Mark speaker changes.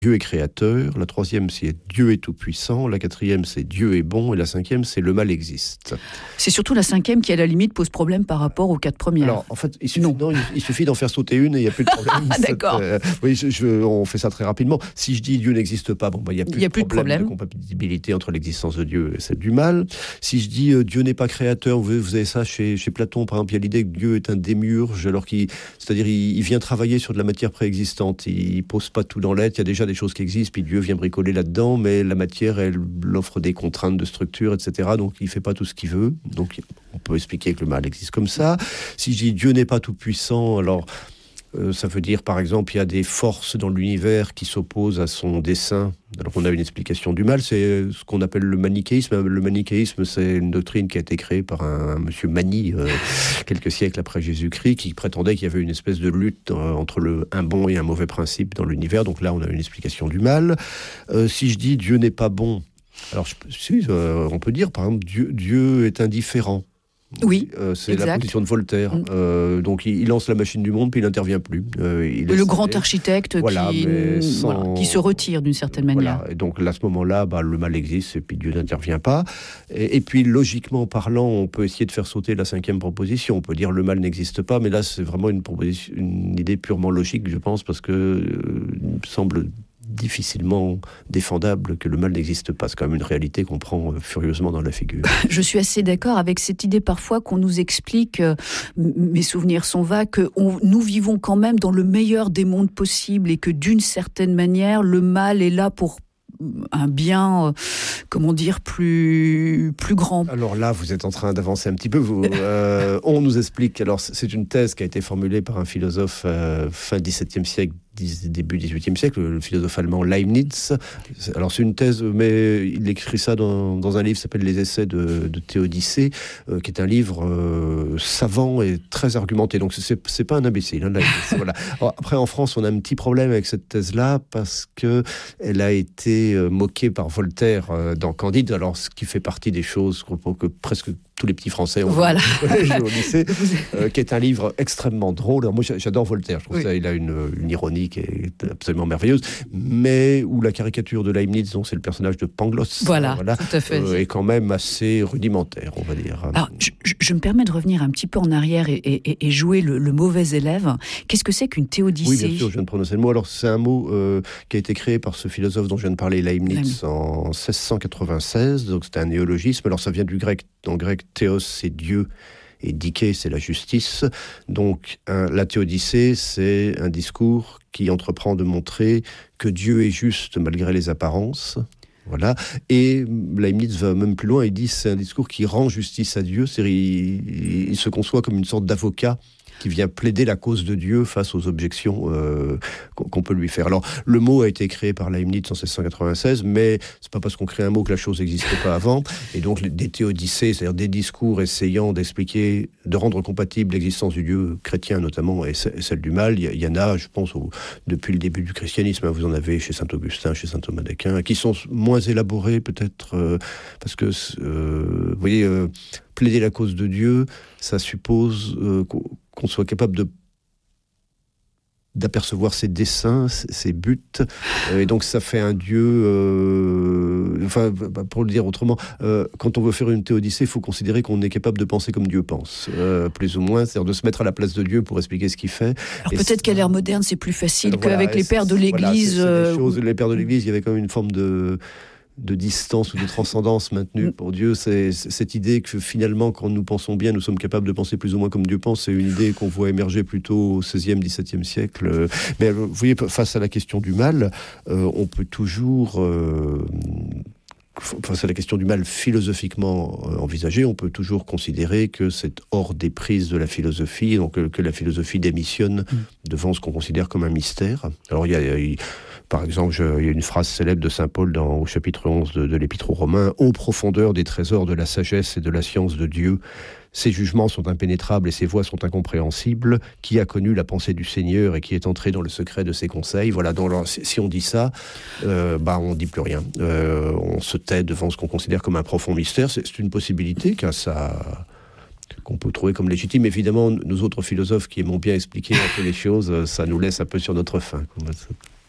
Speaker 1: Dieu est créateur, la troisième c'est Dieu est tout-puissant, la quatrième c'est Dieu est bon, et la cinquième c'est le mal existe.
Speaker 2: C'est surtout la cinquième qui, à la limite, pose problème par rapport aux 4 premières.
Speaker 1: Alors, en fait, il suffit d'en faire sauter une et il n'y a plus de problème.
Speaker 2: D'accord.
Speaker 1: Oui, on fait ça très rapidement. Si je dis Dieu n'existe pas, il n'y a plus de problème de compatibilité entre l'existence de Dieu et celle du mal. Si je dis Dieu n'est pas créateur, vous avez ça chez Platon, par exemple, il y a l'idée que Dieu est un démiurge, c'est-à-dire il vient travailler sur de la matière préexistante. Il ne pose pas tout dans l'être, il y a déjà des choses qui existent, puis Dieu vient bricoler là-dedans, mais la matière, elle offre des contraintes de structure, etc. Donc il ne fait pas tout ce qu'il veut. Donc on peut expliquer que le mal existe comme ça. Si je dis Dieu n'est pas tout puissant, alors ça veut dire par exemple il y a des forces dans l'univers qui s'opposent à son dessein. Alors on a une explication du mal, c'est ce qu'on appelle le manichéisme. Le manichéisme, c'est une doctrine qui a été créée par un monsieur Mani quelques siècles après Jésus-Christ, qui prétendait qu'il y avait une espèce de lutte entre un bon et un mauvais principe dans l'univers. Donc là on a une explication du mal. Si je dis Dieu n'est pas bon, alors on peut dire par exemple Dieu est indifférent.
Speaker 2: Oui,
Speaker 1: c'est
Speaker 2: exact.
Speaker 1: La position de Voltaire. Donc il lance la machine du monde, puis il n'intervient plus.
Speaker 2: Le grand architecte qui se retire d'une certaine manière.
Speaker 1: Voilà. Et donc à ce moment-là, le mal existe et puis Dieu n'intervient pas. Et puis logiquement parlant, on peut essayer de faire sauter la cinquième proposition. On peut dire le mal n'existe pas, mais là c'est vraiment une idée purement logique, je pense, parce que il me semble difficilement défendable que le mal n'existe pas. C'est quand même une réalité qu'on prend furieusement dans la figure.
Speaker 2: Je suis assez d'accord avec cette idée parfois qu'on nous explique, mes souvenirs sont vagues, que nous vivons quand même dans le meilleur des mondes possibles et que d'une certaine manière, le mal est là pour un bien, plus grand.
Speaker 1: Alors là, vous êtes en train d'avancer un petit peu. On nous explique, alors c'est une thèse qui a été formulée par un philosophe fin XVIIe siècle, début XVIIIe siècle, le philosophe allemand Leibniz. Alors c'est une thèse, mais il écrit ça dans un livre qui s'appelle Les Essais de Théodicée, qui est un livre savant et très argumenté. Donc c'est pas un imbécile. Voilà. Alors, après, en France, on a un petit problème avec cette thèse-là parce que elle a été moquée par Voltaire dans Candide. Alors ce qui fait partie des choses que presque tous les petits Français ont au lycée, qui est un livre extrêmement drôle. Alors moi, j'adore Voltaire. Je trouve il a une ironie qui est absolument merveilleuse, mais où la caricature de Leibniz, donc c'est le personnage de Pangloss,
Speaker 2: tout à fait,
Speaker 1: est quand même assez rudimentaire, on va dire.
Speaker 2: Alors, je me permets de revenir un petit peu en arrière et jouer le mauvais élève. Qu'est-ce que c'est qu'une théodicée ?
Speaker 1: Oui, bien sûr, je viens de prononcer le mot. Alors, c'est un mot qui a été créé par ce philosophe dont je viens de parler, Leibniz, en 1696. Donc, c'est un néologisme. Alors, ça vient du grec. En grec, théos, c'est Dieu, et dike, c'est la justice. Donc, la théodicée, c'est un discours qui entreprend de montrer que Dieu est juste malgré les apparences. Voilà. Et Leibniz va même plus loin, il dit que c'est un discours qui rend justice à Dieu, c'est-à-dire il se conçoit comme une sorte d'avocat qui vient plaider la cause de Dieu face aux objections qu'on peut lui faire. Alors, le mot a été créé par Leibniz en 1696, mais c'est pas parce qu'on crée un mot que la chose n'existait pas avant. Et donc, des théodicées, c'est-à-dire des discours essayant d'expliquer, de rendre compatible l'existence du Dieu chrétien notamment et celle du mal, il y en a, je pense, depuis le début du christianisme. Vous en avez chez Saint-Augustin, chez Saint Thomas d'Aquin, qui sont moins élaborés peut-être, parce que, vous voyez, plaider la cause de Dieu, ça suppose qu'on soit capable d'apercevoir ses desseins, ses buts, et donc ça fait un Dieu, pour le dire autrement, quand on veut faire une théodicée, il faut considérer qu'on est capable de penser comme Dieu pense, plus ou moins, c'est-à-dire de se mettre à la place de Dieu pour expliquer ce qu'il fait.
Speaker 2: Alors peut-être qu'à l'ère moderne, c'est plus facile qu'avec les pères de l'Église.
Speaker 1: Les pères de l'Église, il y avait quand même une forme de distance ou de transcendance maintenue pour Dieu. C'est cette idée que finalement, quand nous pensons bien, nous sommes capables de penser plus ou moins comme Dieu pense. C'est une idée qu'on voit émerger plutôt au XVIe, XVIIe siècle. Mais vous voyez, face à la question du mal, on peut toujours... face à la question du mal philosophiquement envisagée, on peut toujours considérer que c'est hors des prises de la philosophie, donc que la philosophie démissionne devant ce qu'on considère comme un mystère. Alors par exemple, il y a une phrase célèbre de saint Paul au chapitre 11 de l'Épître aux Romains: « Ô profondeur des trésors de la sagesse et de la science de Dieu, ses jugements sont impénétrables et ses voies sont incompréhensibles. Qui a connu la pensée du Seigneur et qui est entré dans le secret de ses conseils ?» Voilà, si on dit ça, on ne dit plus rien. On se tait devant ce qu'on considère comme un profond mystère. C'est une possibilité qu'on peut trouver comme légitime. Évidemment, nous autres philosophes qui aimons bien expliquer un peu les choses, ça nous laisse un peu sur notre faim.